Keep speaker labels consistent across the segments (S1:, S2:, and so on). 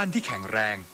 S1: านที่แข็งแรง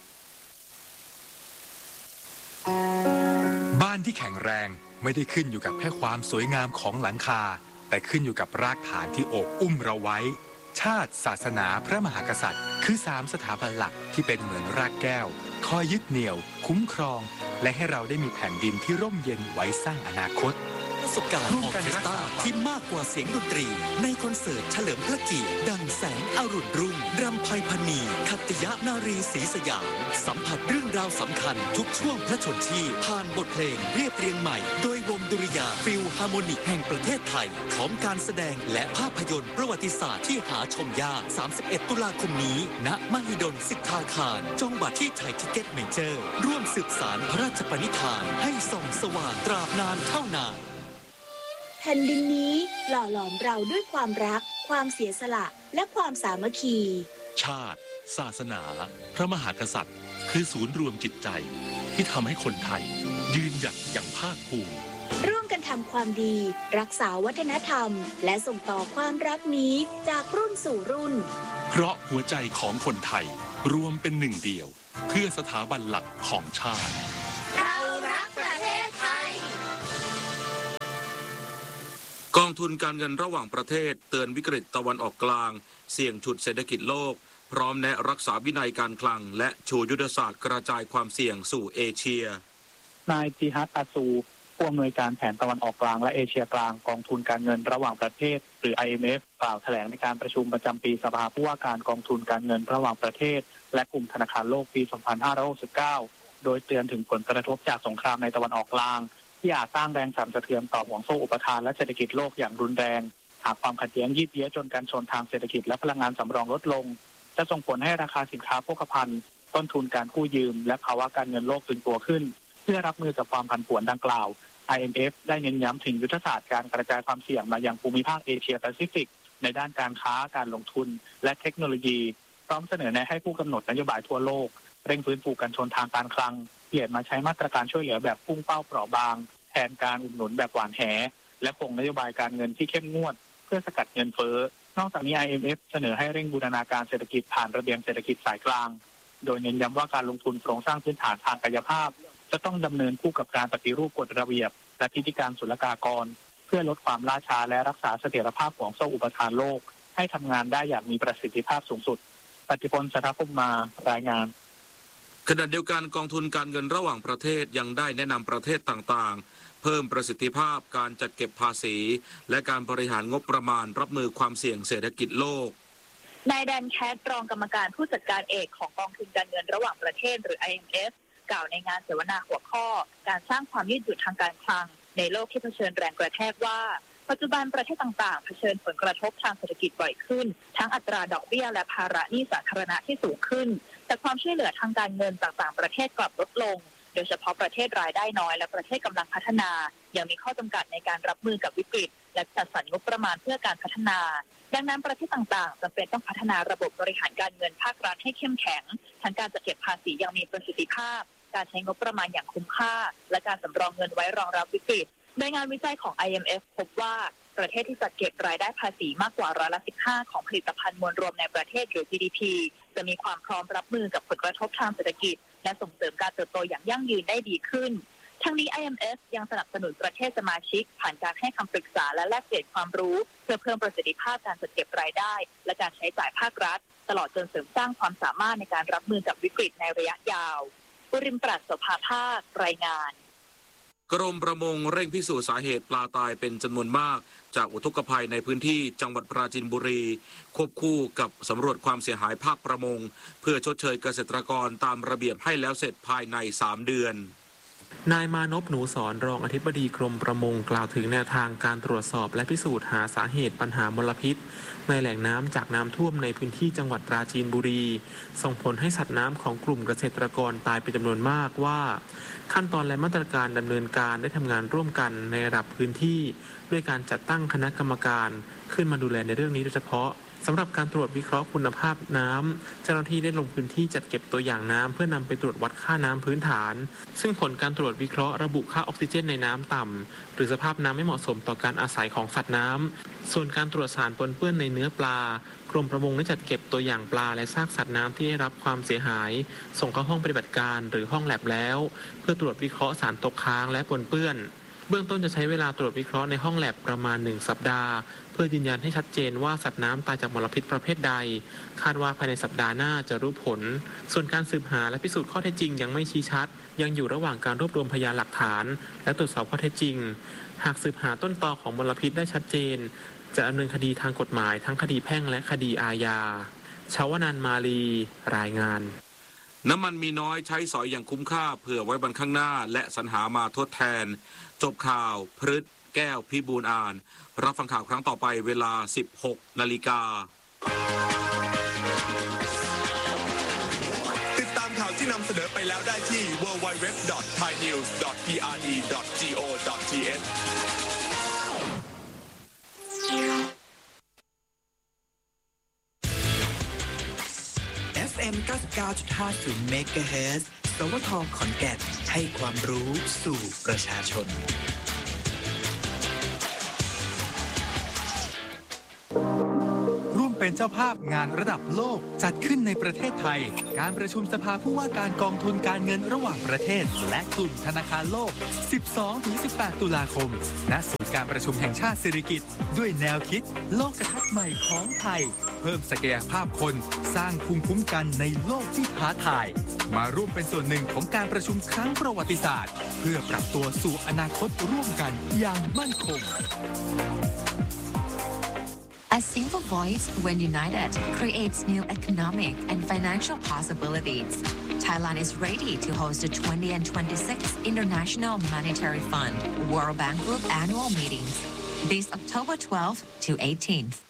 S1: บ้านที่แข็งแรงไม่ได้ขึ้นอยู่กับแค่ความสวยงามของหลังคาแต่ขึ้นอยู่กับรากฐานที่โอบอุ้มเราไว้ชาติศาสนาพระมหากษัตริย์คือ3สถาบันหลักที่เป็นเหมือนรากแก้วคอยยึดเหนี่ยวคุ้มครองและให้เราได้มีแผ่นดินที่ร่มเย็นไว้สร้างอนาคต
S2: ประสบการณ์ออร์เคสตราที่มากกว่าเสียงดนตรีในคอนเสิร์ตเฉลิมพระเกียรติดังแสงอรุณรุ่งรำไพพรรณีคัตติยนารีศรีสยามสัมผัสเรื่องราวสำคัญทุกช่วงพระชนชีพผ่านบทเพลงเรียบเรียงใหม่โดยวงดุริยางค์ฟิลฮาร์โมนิกแห่งประเทศไทยพร้อมการแสดงและภาพยนตร์ประวัติศาสตร์ที่หาชมยาก31 ตุลาคมนี้ณมหิดลสิทธาคารจองบัตรที่ไทยทิเก็ตเมเจอร์ร่วมสืบสานพระราชปณิธานให้ส่องสว่างตราบนานเท่านาน
S3: แผ่นดินนี้หล่อหลอมเราด้วยความรักความเสียสละและความสามัคคี
S4: ชาติศาสนาพระมหากษัตริย์คือศูนย์รวมจิตใจที่ทำให้คนไทยยืนหยัดอย่างภาคภูมิ
S3: ร่วมกันทำความดีรักษาวัฒนธรรมและส่งต่อความรักนี้จากรุ่นสู่รุ่น
S4: เพราะหัวใจของคนไทยรวมเป็นหนึ่งเดียวเพื่อสถาบันหลักของชาติ
S3: เรารักประเทศไทย
S5: กองทุนการเงินระหว่างประเทศเตือนวิกฤตตะวันออกกลางเสี่ยงฉุดเศรษฐกิจโลกพร้อมแนะรักษาวินัยการคลังและชูยุทธศาสตร์กระจายความเสี่ยงสู่เอเชีย
S6: นายจิฮัตอาซูผู้อำนวยการแผนตะวันออกกลางและเอเชียกลางกองทุนการเงินระหว่างประเทศหรือ IMF กล่าวแถลงในการประชุมประจำปีสภาผู้ว่าการกองทุนการเงินระหว่างประเทศและกลุ่มธนาคารโลกปี 2569 โดยเตือนถึงผลกระทบจากสงครามในตะวันออกกลางที่อาจสร้างแรงสั่นสะเทือนต่อห่วงโซ่อุปทานและเศรษฐกิจโลกอย่างรุนแรงหากความขัดแย้งยืดเยื้อจนการชนทางเศรษฐกิจและพลังงานสำรองลดลงจะส่งผลให้ราคาสินค้าโภคภัณฑ์ต้นทุนการกู้ยืมและภาวะการเงินโลกตึงตัวขึ้นเพื่อรับมือกับความผันผวนดังกล่าว IMF ได้เน้นย้ำถึงยุทธศาสตร์การกระจายความเสี่ยงมายังภูมิภาคเอเชียแปซิฟิกในด้านการค้าการลงทุนและเทคโนโลยีพร้อมเสนอแนะให้ผู้กำหนดนโยบายทั่วโลกเร่งฟื้นฟูการชนทางการคลังเปลี่ยนมาใช้มาตรการช่วยเหลือแบบพุ่งเป้าเปราะบางแทนการอุดหนุนแบบหวานแหและคงนโยบายการเงินที่เข้มงวดเพื่อสกัดเงินเฟ้อนอกจากนี้ IMF เสนอให้เร่งบูรณาการเศรษฐกิจผ่านระเบียงเศรษฐกิจสายกลางโดยเน้นย้ำว่าการลงทุนโครงสร้างพื้นฐานทางกายภาพจะต้องดำเนินคู่กับการปฏิรูปกฎระเบียบและพิธีการศุลกากรเพื่อลดความล่าช้าและรักษาเสถียรภาพของโซ่อุปทานโลกให้ทำงานได้อย่างมีประสิทธิภาพสูงสุดปฏิพล สัทธภูมิมารายงาน
S5: ขณะเดียวกันกองทุนการเงินระหว่างประเทศยังได้แนะนำประเทศต่างๆเพิ่มประสิทธิภาพการจัดเก็บภาษีและการบริหารงบประมาณรับมือความเสี่ยงเศรษฐกิจโลก
S7: นายแดนแคทรองกรรมการผู้จัดการเอกของกองทุนการเงินระหว่างประเทศหรือ IMF กล่าวในงานเสวนาหัวข้อการสร้างความยืดหยุ่นทางการคลังในโลกที่เผชิญแรงกระแทกว่าปัจจุบันประเทศต่างๆเผชิญผลกระทบทางเศรษฐกิจบ่อยขึ้นทั้งอัตราดอกเบี้ยและภาระหนี้สาธารณะที่สูงขึ้นแต่ความช่วยเหลือทางการเงินจากต่างประเทศกลับลดลงโดยเฉพาะประเทศรายได้น้อยและประเทศกำลังพัฒนายังมีข้อจำกัดในการรับมือกับวิกฤตและจัดสรรงบประมาณเพื่อการพัฒนาดังนั้นประเทศต่างๆจำเป็นต้องพัฒนาระบบบริหารการเงินภาครัฐให้เข้มแข็งทั้งการจัดเก็บภาษีอย่างมีประสิทธิภาพการใช้งบประมาณอย่างคุ้มค่าและการสำรองเงินไว้รองรับวิกฤตโดยงานวิจัยของ IMF พบว่าประเทศที่จัดเก็บรายได้ภาษีมากกว่า15%ของผลิตภัณฑ์มวลรวมในประเทศหรือ GDP จะมีความพร้อมรับมือกับผลกระทบทางเศรษฐกิจและส่งเสริมการเติบโตอย่างยั่งยืนได้ดีขึ้นทั้งนี้ IMF ยังสนับสนุนประเทศสมาชิกผ่านการให้คำปรึกษาและแลกเปลี่ยนความรู้เพื่อเพิ่มประสิทธิภาพการจัดเก็บรายได้และการใช้จ่ายภาครัฐตลอดจนเสริมสร้างความสามารถในการรับมือกับวิกฤตในระยะยาวอุริมปราศโสภาภาครายงาน
S5: กรมประมงเร่งพิสูจน์สาเหตุปลาตายเป็นจำนวนมากจากอุทกภัยในพื้นที่จังหวัดปราจีนบุรีควบคู่กับสำรวจความเสียหายภาคประมงเพื่อชดเชยเกษตรกรตามระเบียบให้แล้วเสร็จภายใน3 เดือน
S8: นายมานพหนูสอนรองอธิบดีกรมประมงกล่าวถึงแนวทางการตรวจสอบและพิสูจน์หาสาเหตุปัญหามลพิษในแหล่งน้ำจากน้ำท่วมในพื้นที่จังหวัดปราจีนบุรีส่งผลให้สัตว์น้ำของกลุ่มเกษตรกรตายเป็นจำนวนมากว่าขั้นตอนและมาตรการดำเนินการได้ทำงานร่วมกันในระดับพื้นที่ด้วยการจัดตั้งคณะกรรมการขึ้นมาดูแลในเรื่องนี้โดยเฉพาะสำหรับการตรวจวิเคราะห์คุณภาพน้ำเจ้าหน้าที่ได้ลงพื้นที่จัดเก็บตัวอย่างน้ำเพื่อนำไปตรวจวัดค่าน้ำพื้นฐาน ซึ่งผลการตรวจวิเคราะห์ระบุค่าออกซิเจนในน้ำต่ำหรือสภาพน้ำไม่เหมาะสมต่อการอาศัยของสัตว์น้ำส่วนการตรวจสารปนเปื้อนในเนื้อปลากรมประมงได้จัดเก็บตัวอย่างปลาและซากสัตว์น้ำที่ได้รับความเสียหายส่งเข้าห้องปฏิบัติการหรือห้องแลบแล้วเพื่อตรวจวิเคราะห์สารตกค้างและปนเปื้อนเบื้องต้นจะใช้เวลาตรวจวิเคราะห์ในห้องแลบประมาณ1 สัปดาห์เพื่อยืนยันให้ชัดเจนว่าสัตว์น้ำตายจากมลพิษประเภทใดคาดว่าภายในสัปดาห์หน้าจะรู้ผลส่วนการสืบหาและพิสูจน์ข้อเท็จจริงยังไม่ชี้ชัดยังอยู่ระหว่างการรวบรวมพยานหลักฐานและตรวจสอบข้อเท็จจริงหากสืบหาต้นตอของมลพิษได้ชัดเจนจะดำเนินคดีทางกฎหมายทั้งคดีแพ่งและคดีอาญาชาวนันท์มาลีรายงาน
S5: น้ำมันมีน้อยใช้สอยอย่างคุ้มค่าเผื่อไว้วันข้างหน้าและสรรหามาทดแทนจบข่าวพฤษแก้วพิบูลอ่านรับฟังข่าวครั้งต่อไปเวลา 16 นาฬิกา
S9: ติดตามข่าวที่นำเสนอไปแล้วได้ที่ www.thainews.pre.go.th
S10: FM 99.50 MHz สวท.ขอนแก่นให้ความรู้สู่ประชาชน
S1: ร่วมเป็นเจ้าภาพงานระดับโลกจัดขึ้นในประเทศไทยการประชุมสภาผู้ว่าการกองทุนการเงินระหว่างประเทศและกลุ่มธนาคารโลก 12-18 ตุลาคมณศูนย์การประชุมแห่งชาติสิริกิติ์ด้วยแนวคิดโลกทัศน์ใหม่ของไทยเพิ่มศักยภาพคนสร้างภูมิคุ้มกันในโลกที่ท้าทายมาร่วมเป็นส่วนหนึ่งของการประชุมครั้งประวัติศาสตร์เพื่อปรับตัวสู่อนาคตร่วมกันอย่างมั่นคง
S11: A single voice, when united, creates new economic and financial possibilities. Thailand is ready to host the 2026 International Monetary Fund World Bank Group annual meetings this October 12th to 18th.